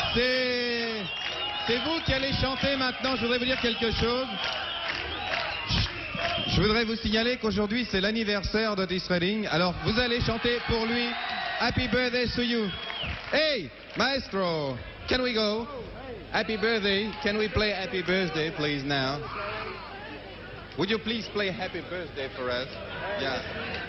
C'est vous qui allez chanter maintenant. Je voudrais vous dire quelque chose. Je voudrais vous signaler qu'aujourd'hui c'est l'anniversaire d'Otis Redding. Alors vous allez chanter pour lui Happy Birthday to you. Hey, maestro, can we go? Happy birthday. Can we play Happy Birthday, please, now? Would you please play Happy Birthday for us? Yeah.